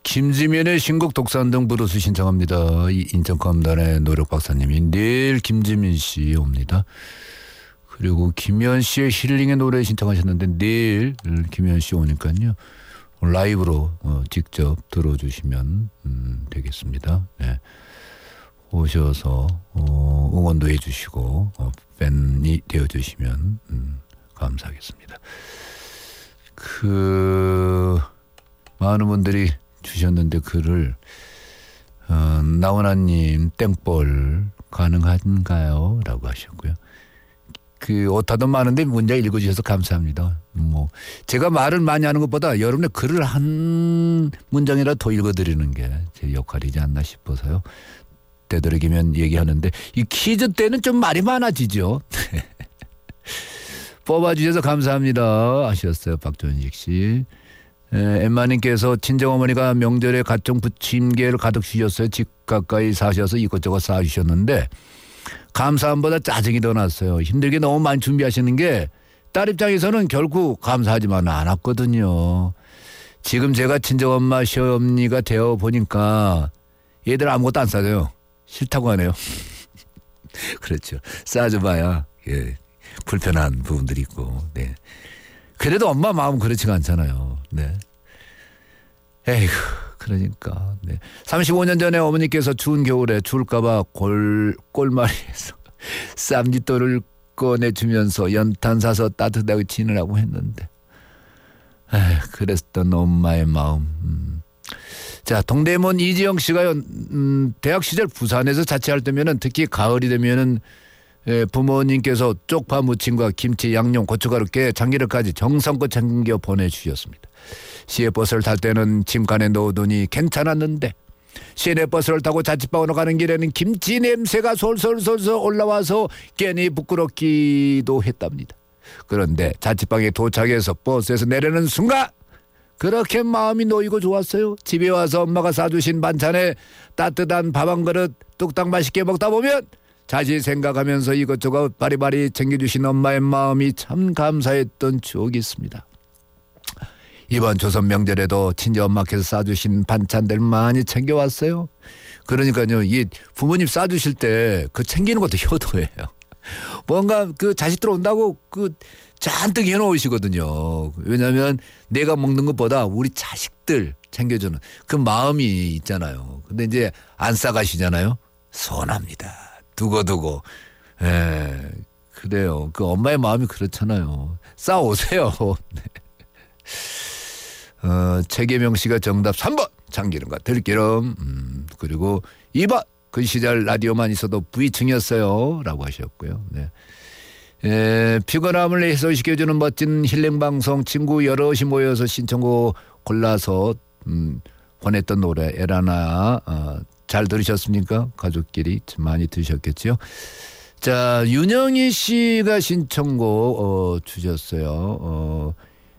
김지민의 신곡 독산동 브루스 신청합니다. 인천검단의 노력박사님이 내일 김지민 씨 옵니다. 그리고 김현 씨의 힐링의 노래 신청하셨는데 내일 김현 씨 오니까요. 라이브로 직접 들어주시면 되겠습니다. 네. 오셔서 응원도 해주시고 팬이 되어주시면 감사하겠습니다. 많은 분들이 주셨는데 글을 나훈아님 땡볼 가능한가요? 라고 하셨고요. 오타도 많은데 문자 읽어주셔서 감사합니다. 제가 말을 많이 하는 것보다 여러분의 글을 한 문장이라도 더 읽어드리는 게 제 역할이지 않나 싶어서요. 되도록이면 얘기하는데 이 퀴즈 때는 좀 말이 많아지죠. 뽑아주셔서 감사합니다 하셨어요. 박전식 씨. 엠마님께서 친정어머니가 명절에 가정 부침개를 가득 주셨어요. 집 가까이 사셔서 이것저것 쌓아주셨는데 감사함보다 짜증이 더 났어요. 힘들게 너무 많이 준비하시는 게 딸 입장에서는 결코 감사하지만 않았거든요. 지금 제가 친정엄마 시어머니가 되어보니까 얘들 아무것도 안 싸줘요. 싫다고 하네요. 그렇죠. 싸줘봐야 불편한 부분들이 있고. 네. 그래도 엄마 마음 그렇지가 않잖아요. 네. 에이구, 그러니까. 네. 35년 전에 어머니께서 추운 겨울에 추울까봐 꼴마리에서 쌈짓돌을 꺼내주면서 연탄 사서 따뜻하게 지내라고 했는데. 그랬던 엄마의 마음. 자, 동대문 이지영 씨가요, 대학 시절 부산에서 자취할 때면은 특히 가을이 되면은 부모님께서 쪽파 무침과 김치, 양념, 고춧가루, 깨, 참기름까지 정성껏 챙겨 보내주셨습니다. 시외버스를 탈 때는 짐칸에 넣어두니 괜찮았는데 시내버스를 타고 자취방으로 가는 길에는 김치 냄새가 솔솔솔솔 올라와서 괜히 부끄럽기도 했답니다. 그런데 자취방에 도착해서 버스에서 내리는 순간 그렇게 마음이 놓이고 좋았어요. 집에 와서 엄마가 싸주신 반찬에 따뜻한 밥 한 그릇 뚝딱 맛있게 먹다 보면 자신 생각하면서 이것저것 바리바리 챙겨주신 엄마의 마음이 참 감사했던 추억이 있습니다. 이번 조선 명절에도 친정엄마께서 싸주신 반찬들 많이 챙겨왔어요. 그러니까요, 이 부모님 싸주실 때 그 챙기는 것도 효도예요. 뭔가 자식들 온다고 잔뜩 해놓으시거든요. 왜냐하면 내가 먹는 것보다 우리 자식들 챙겨주는 그 마음이 있잖아요. 근데 이제 안 싸가시잖아요. 서운합니다. 두고두고. 그래요. 엄마의 마음이 그렇잖아요. 싸오세요. 네. 최계명 씨가 정답 3번 참기름과 들기름. 그리고 2번 그 시절 라디오만 있어도 부위층이었어요 라고 하셨고요. 네. 피곤함을 해소시켜주는 멋진 힐링방송 친구 여럿이 모여서 신청곡 골라서 보냈던 노래 에라나 잘 들으셨습니까? 가족끼리 많이 들으셨겠죠. 자, 윤영희 씨가 신청곡 주셨어요.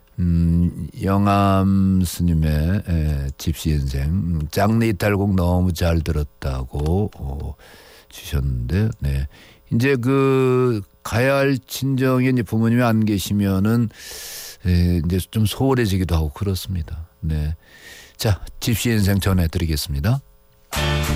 영암 스님의 집시 인생 장례 이탈곡 너무 잘 들었다고 주셨는데, 네. 이제 가야 할 친정에 이제 부모님이 안 계시면은 이제 좀 소홀해지기도 하고 그렇습니다. 네. 자, 집시 인생 전해드리겠습니다.